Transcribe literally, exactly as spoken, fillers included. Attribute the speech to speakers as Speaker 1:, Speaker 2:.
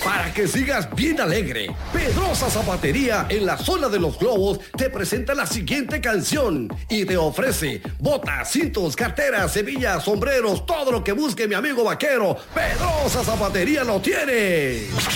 Speaker 1: para que sigas bien alegre. Pedrosa Zapatería en la zona de Los Globos te presenta la siguiente canción y te ofrece botas, cintos, carteras, hebillas, sombreros, todo lo que busque mi amigo vaquero. Pedrosa Zapatería lo tiene.